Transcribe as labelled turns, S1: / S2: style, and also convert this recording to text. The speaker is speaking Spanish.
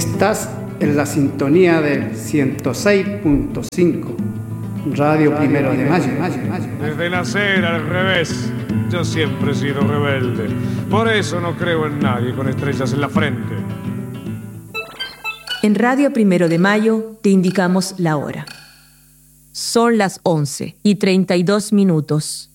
S1: Estás en la sintonía del 106.5, Radio Primero de Mayo.
S2: Desde nacer al revés, yo siempre he sido rebelde. Por eso no creo en nadie con estrellas en la frente.
S3: En Radio Primero de Mayo te indicamos la hora. Son las 11:32.